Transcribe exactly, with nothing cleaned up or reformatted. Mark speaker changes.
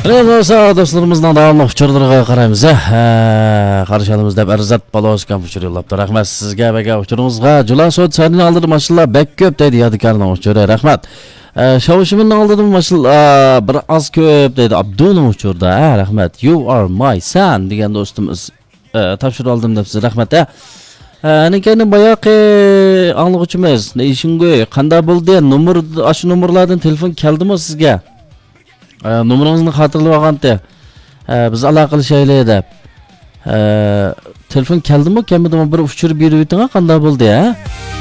Speaker 1: Merhaba dostlarımızdan davamlı uçurlarga qaraymiz. Qarşalımız deb Arzat Poloskan uçur yo'llabdi. Rahmat sizga va uchurimizga. Julasot sanini aldirdim maşallah bek ko'p deydi Yadikarning uçuri. Rahmat. Shavishimni aldirdim maşallah bir az ko'p deydi Abdulning uçurda. Rahmat. You are my son degan do'stimiz topshirib oldim deb siz rahmat. Ana keyin boyaqi anglag'uchimiz ne ishingga qanday bo'ldi? Nomer shu nomerlardan telefon keldimi sizga? Numarangizni xatirlab olganda biz aloqa qilishaylik deb. Telefon keldimi, kamida bir uchirib berib o'ting, qanday bo'ldi, ha?